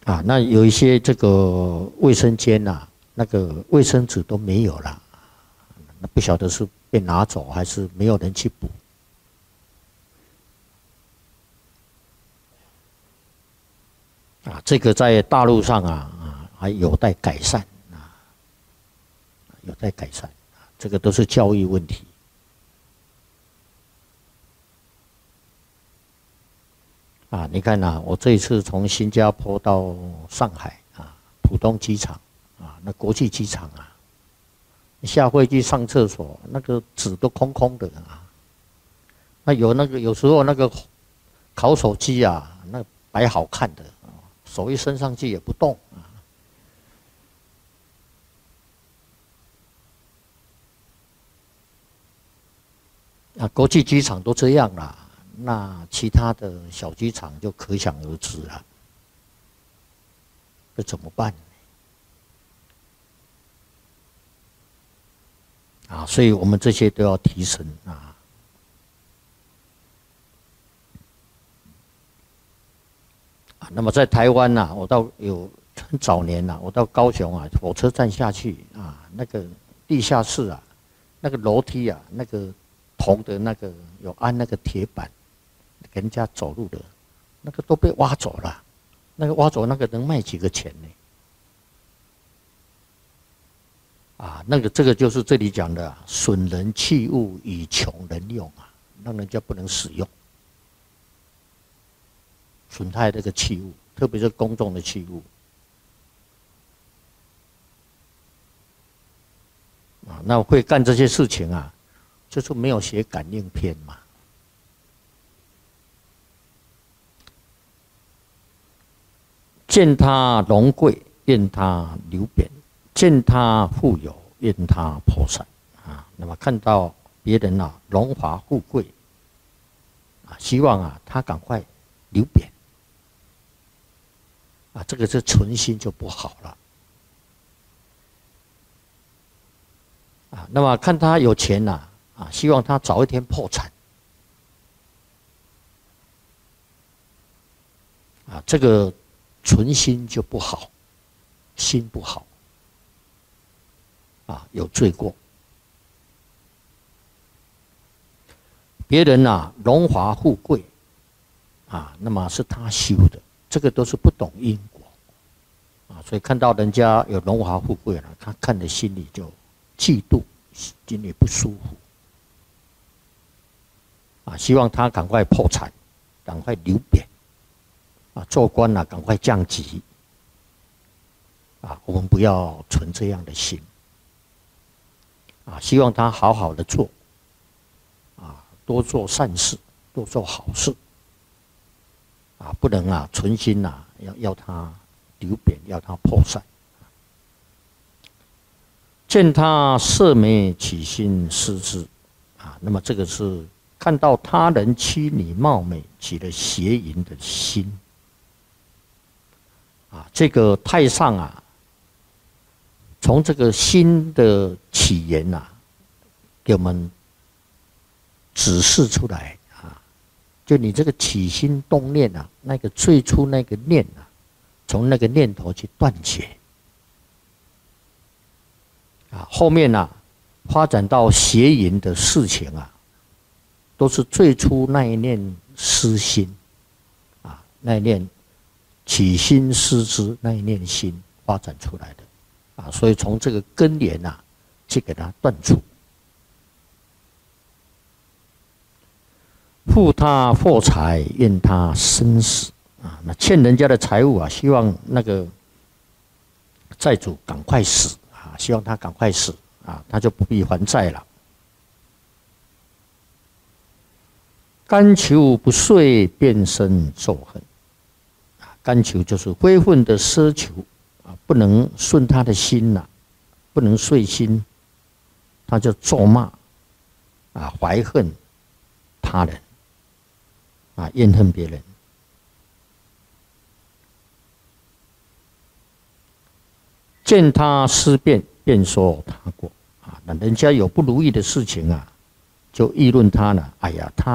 啊，那有一些这个卫生间呐，那个卫生纸都没有了，那不晓得是被拿走还是没有人去补。啊，这个在大陆上还有待改善啊，有待改善啊，这个都是教育问题。啊，你看呐，我这一次从新加坡到上海啊，浦东机场啊，那国际机场啊，下飞机上厕所，那个纸都空空的啊。那有时候那个烤手机啊，那摆好看的，手一伸上去也不动啊。国际机场都这样啦。那其他的小机场就可想而知了，这怎么办啊？所以我们这些都要提升啊。那么在台湾呐，我很早年呐，我到高雄啊，火车站下去啊，那个地下室啊，那个楼梯啊，那个铜的那个有安那个铁板。给人家走路的，那个都被挖走了，那个挖走那个能卖几个钱呢？啊，这个就是这里讲的损人器物以穷人用啊，让人家不能使用，损害这个器物，特别是公众的器物。啊，那会干这些事情啊，就是没有写感应篇嘛。见他荣贵，愿他流贬；见他富有，愿他破产。啊，那么看到别人啊荣华富贵，啊，希望啊他赶快流贬。啊，这个是存心就不好了。啊，那么看他有钱呐，啊，希望他早一天破产。啊，这个。存心就不好，心不好，啊，有罪过。别人荣华富贵，啊，那么是他修的，这个都是不懂因果，啊，所以看到人家有荣华富贵了，他看的心里就嫉妒，心里不舒服，啊，希望他赶快破产，赶快流贬。啊，做官赶快降级！啊，我们不要存这样的心。啊，希望他好好的做，啊，多做善事，多做好事。啊，不能存心要他流贬，要他破产。见他色美起心思之，啊，那么这个是看到他人妻女貌美，起了邪淫的心。啊，这个太上从这个心的起源给我们指示出来就你这个起心动念那个最初那个念从那个念头去断绝后面发展到邪淫的事情都是最初那一念私心那一念。起心思之那一念心发展出来的所以从这个根源去给它断除。负他货财，愿他生死那欠人家的财物希望那个债主赶快死希望他赶快死他就不必还债了。甘求不遂，便生咒恨。甘求就是非分的奢求不能顺他的心不能遂心，他就咒骂怀恨他人怨恨别人。见他思变，便说他过那人家有不如意的事情就议论他了。哎呀，他